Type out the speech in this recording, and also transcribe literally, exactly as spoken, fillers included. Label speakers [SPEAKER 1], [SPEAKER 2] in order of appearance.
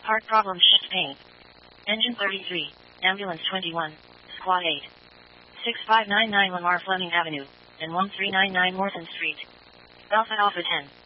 [SPEAKER 1] Heart problem, shift pain. Engine thirty-three, ambulance twenty-one, squad eight. six five nine nine Lamar Fleming Avenue, and one three nine nine Morton Street. Alpha Alpha ten.